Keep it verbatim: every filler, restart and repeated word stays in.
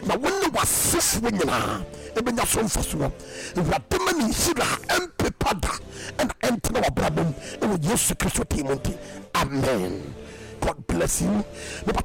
na wone wasefo nyina ebenya so mfaso no ewurade ma ni hira empepada and enter our problem e wo Yesu Kristo timonti. Amen. God bless you.